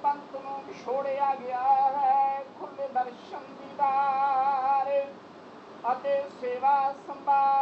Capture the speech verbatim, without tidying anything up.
ਪੰਥ ਨੂੰ ਵਿਛੋੜਿਆ ਗਿਆ ਹੈ। ਖੁੱਲੇ ਦਰਸ਼ਨ ਦੀਦਾਰ ਅਤੇ ਸੇਵਾ ਸੰਭਾਲ